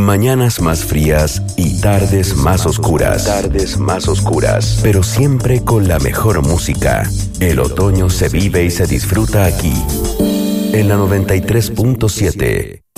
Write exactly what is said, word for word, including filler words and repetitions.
Mañanas más frías y tardes más oscuras. Tardes más oscuras. Pero siempre con la mejor música. El otoño se vive y se disfruta aquí. En la noventa y tres punto siete.